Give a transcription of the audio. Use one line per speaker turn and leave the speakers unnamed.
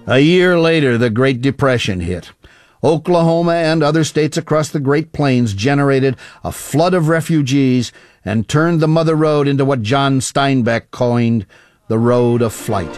A year later, the Great Depression hit. Oklahoma and other states across the Great Plains generated a flood of refugees and turned the Mother Road into what John Steinbeck coined the Road of Flight.